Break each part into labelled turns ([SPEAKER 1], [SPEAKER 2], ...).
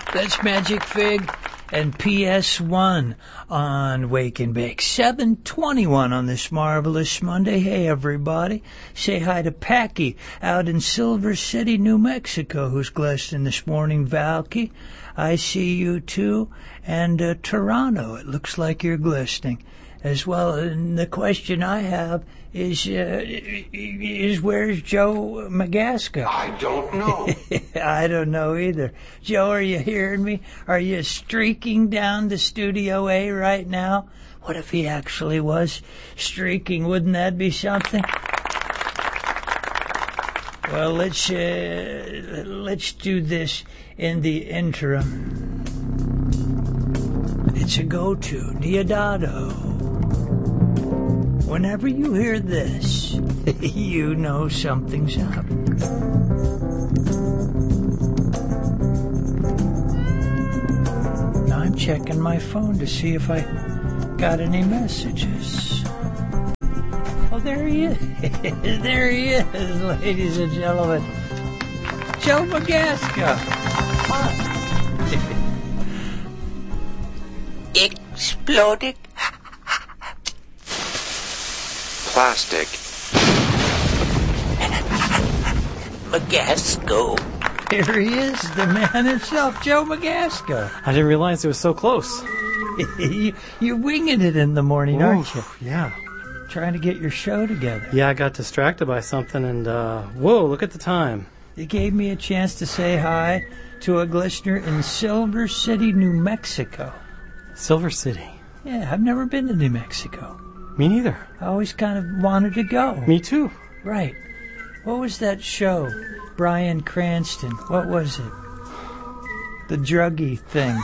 [SPEAKER 1] That's Magic Fig and PS1 on Wake and Bake. 7:21 on this marvelous Monday. Hey, everybody. Say hi to Packy out in Silver City, New Mexico, who's glistening this morning. Valky, I see you too. And Toronto, it looks like you're glistening as well. And the question I have is where's Joe Magaska?
[SPEAKER 2] I don't know.
[SPEAKER 1] I don't know either. Joe, are you hearing me? Are you streaking down to Studio A right now? What if he actually was streaking? Wouldn't that be something? Well, let's do this in the interim. It's a go-to, Diodato. Whenever you hear this, you know something's up. Now I'm checking my phone to see if I got any messages. Oh, there he is. There he is, ladies and gentlemen. Joe Magaska.
[SPEAKER 3] Exploding.
[SPEAKER 2] Plastic.
[SPEAKER 3] Magasco.
[SPEAKER 1] Here he is, the man himself, Joe Magaska.
[SPEAKER 4] I didn't realize it was so close.
[SPEAKER 1] You're winging it in the morning, aren't you?
[SPEAKER 4] Yeah.
[SPEAKER 1] Trying to get your show together.
[SPEAKER 4] Yeah, I got distracted by something and, whoa, look at the time.
[SPEAKER 1] It gave me a chance to say hi to a listener in Silver City, New Mexico.
[SPEAKER 4] Silver City.
[SPEAKER 1] Yeah, I've never been to New Mexico.
[SPEAKER 4] Me neither.
[SPEAKER 1] I always kind of wanted to go.
[SPEAKER 4] Me too.
[SPEAKER 1] Right. What was that show? Bryan Cranston. What was it? The druggy thing.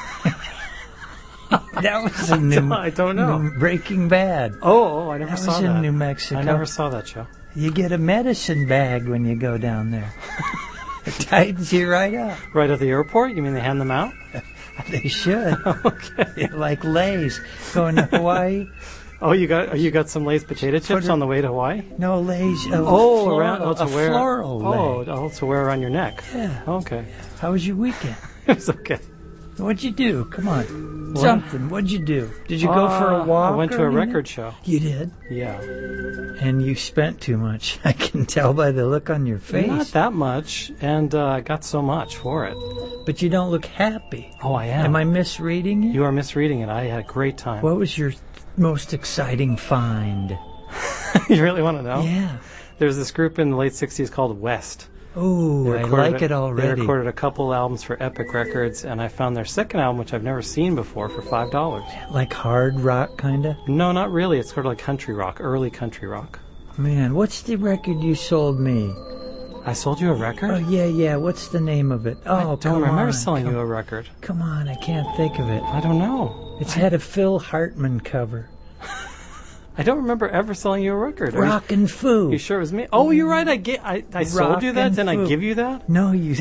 [SPEAKER 1] That was in
[SPEAKER 4] I don't know.
[SPEAKER 1] Breaking Bad.
[SPEAKER 4] Oh, I never saw that.
[SPEAKER 1] That was in New Mexico.
[SPEAKER 4] I never saw that show.
[SPEAKER 1] You get a medicine bag when you go down there. It tightens you right up.
[SPEAKER 4] Right at the airport? You mean they hand them out?
[SPEAKER 1] They should.
[SPEAKER 4] Okay.
[SPEAKER 1] Like Lay's going to Hawaii.
[SPEAKER 4] Oh, you got some Lay's potato chips on the way to Hawaii?
[SPEAKER 1] No, Lay's.
[SPEAKER 4] Floral
[SPEAKER 1] Lay.
[SPEAKER 4] To wear around your neck.
[SPEAKER 1] Yeah.
[SPEAKER 4] Okay.
[SPEAKER 1] How was your weekend?
[SPEAKER 4] It was okay.
[SPEAKER 1] What'd you do? Come on.
[SPEAKER 4] What?
[SPEAKER 1] Something. What'd you do? Did you go for a walk?
[SPEAKER 4] I went to a record show.
[SPEAKER 1] You did?
[SPEAKER 4] Yeah.
[SPEAKER 1] And you spent too much. I can tell by the look on your face.
[SPEAKER 4] Not that much, and I got so much for it.
[SPEAKER 1] But you don't look happy.
[SPEAKER 4] Oh, I am.
[SPEAKER 1] Am I misreading you?
[SPEAKER 4] You are misreading it. I had a great time.
[SPEAKER 1] What was your most exciting find?
[SPEAKER 4] You really want to know?
[SPEAKER 1] Yeah.
[SPEAKER 4] There's this group in the late 60s called West.
[SPEAKER 1] Oh, I like it already.
[SPEAKER 4] They recorded a couple albums for Epic Records, and I found their second album, which I've never seen before, for $5.
[SPEAKER 1] Like hard rock, kind of?
[SPEAKER 4] No, not really. It's sort of like country rock, early country rock.
[SPEAKER 1] Man, what's the record you sold me?
[SPEAKER 4] I sold you a record?
[SPEAKER 1] Oh, yeah. What's the name of it? Oh,
[SPEAKER 4] I don't remember selling you a record.
[SPEAKER 1] Come on, I can't think of it.
[SPEAKER 4] I don't know.
[SPEAKER 1] It's had a Phil Hartman cover.
[SPEAKER 4] I don't remember ever selling you a record.
[SPEAKER 1] Rockin' Foo.
[SPEAKER 4] You sure it was me? Oh, you're right. I sold you that? Didn't I give you that?
[SPEAKER 1] No, you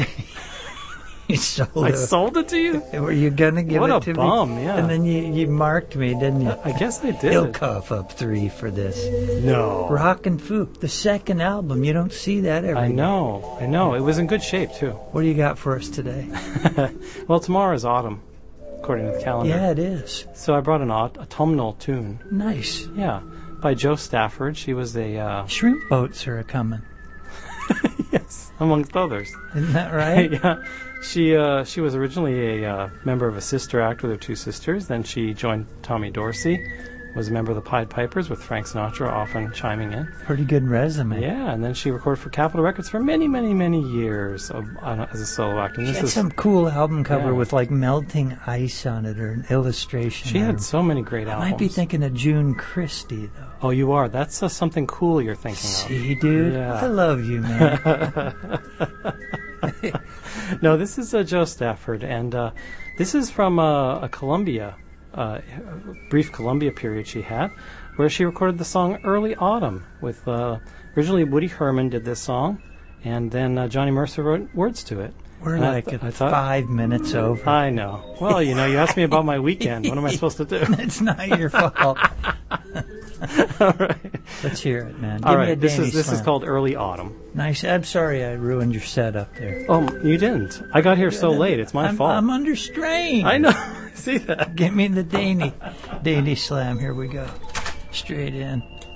[SPEAKER 1] sold it.
[SPEAKER 4] I sold it to you?
[SPEAKER 1] Were you going to give it to me?
[SPEAKER 4] What a bum, yeah.
[SPEAKER 1] And then you marked me, didn't you?
[SPEAKER 4] I guess I did.
[SPEAKER 1] He'll cough up 3 for this.
[SPEAKER 4] No.
[SPEAKER 1] Rockin' Foo, the second album. You don't see that every day.
[SPEAKER 4] I know. It was in good shape, too.
[SPEAKER 1] What do you got for us today?
[SPEAKER 4] Well, tomorrow is autumn, according to the calendar.
[SPEAKER 1] Yeah, it is.
[SPEAKER 4] So I brought an autumnal tune.
[SPEAKER 1] Nice.
[SPEAKER 4] Yeah, by Jo Stafford. She was a...
[SPEAKER 1] Shrimp boats are a-coming.
[SPEAKER 4] Yes, amongst others.
[SPEAKER 1] Isn't that right?
[SPEAKER 4] Yeah. She was originally a member of a sister act with her 2 sisters. Then she joined Tommy Dorsey, was a member of the Pied Pipers with Frank Sinatra often chiming in.
[SPEAKER 1] Pretty good resume.
[SPEAKER 4] Yeah, and then she recorded for Capitol Records for many, many, many years as a solo act. And
[SPEAKER 1] She had some cool album cover with like melting ice on it or an illustration.
[SPEAKER 4] She had so many great albums.
[SPEAKER 1] I might be thinking of June Christie, though.
[SPEAKER 4] Oh, you are? That's something cool you're thinking of.
[SPEAKER 1] See, dude?
[SPEAKER 4] Yeah.
[SPEAKER 1] I love you, man.
[SPEAKER 4] No, this is Jo Stafford, and this is from a Columbia, brief Columbia period she had, where she recorded the song Early Autumn with, originally Woody Herman did this song, and then Johnny Mercer wrote words to it.
[SPEAKER 1] We're
[SPEAKER 4] and
[SPEAKER 1] like 5 minutes over.
[SPEAKER 4] I know. Well, you asked me about my weekend. What am I supposed to do?
[SPEAKER 1] It's not your fault.
[SPEAKER 4] All right.
[SPEAKER 1] Let's hear it, man. Give
[SPEAKER 4] All
[SPEAKER 1] me
[SPEAKER 4] right.
[SPEAKER 1] a
[SPEAKER 4] This
[SPEAKER 1] Danny
[SPEAKER 4] is
[SPEAKER 1] Slam.
[SPEAKER 4] called Early Autumn.
[SPEAKER 1] Nice. I'm sorry I ruined your setup there.
[SPEAKER 4] Oh, you didn't. I got here so late. It's my fault.
[SPEAKER 1] I'm under strain.
[SPEAKER 4] I know. See that?
[SPEAKER 1] Give me the Danny Slam. Here we go. Straight in.